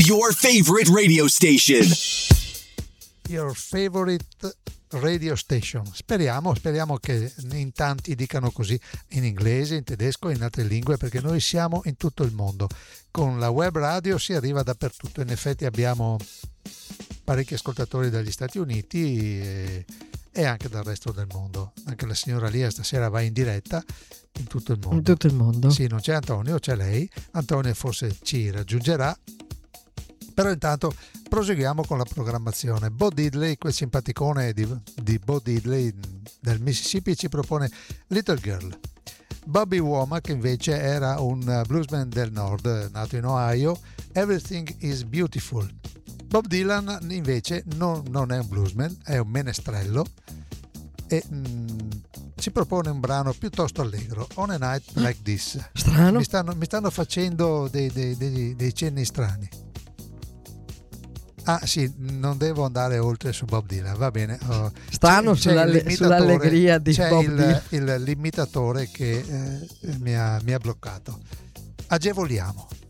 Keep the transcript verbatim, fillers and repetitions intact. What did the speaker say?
your favorite radio station. Your favorite radio station. Speriamo, speriamo che in tanti dicano così in inglese, in tedesco e in altre lingue, perché noi siamo in tutto il mondo. Con la web radio si arriva dappertutto. In effetti abbiamo parecchi ascoltatori dagli Stati Uniti e, e anche dal resto del mondo. Anche la signora Lia stasera va in diretta in tutto il mondo. In tutto il mondo. Sì, non c'è Antonio, c'è lei. Antonio forse ci raggiungerà. Però intanto proseguiamo con la programmazione. Bo Diddley, quel simpaticone di, di Bo Diddley del Mississippi, ci propone Little Girl. Bobby Womack invece era un bluesman del nord, nato in Ohio. Everything is Beautiful. Bob Dylan invece non, non è un bluesman, è un menestrello e mm, ci propone un brano piuttosto allegro, On a Night Like This. Strano. Mi stanno, mi stanno facendo dei, dei, dei, dei cenni strani. Ah sì, non devo andare oltre su Bob Dylan, va bene. Oh, Strano c'è, c'è sull'alle- sull'allegria di c'è Bob il, Dylan. il, l'imitatore che eh, mi, ha, mi ha bloccato. Agevoliamo.